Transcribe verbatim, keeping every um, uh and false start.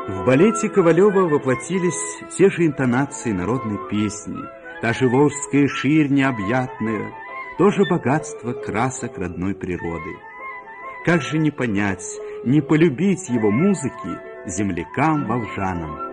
В балете Ковалева воплотились те же интонации народной песни, та же волжская ширь необъятная, то же богатство красок родной природы. Как же не понять, не полюбить его музыки землякам-волжанам?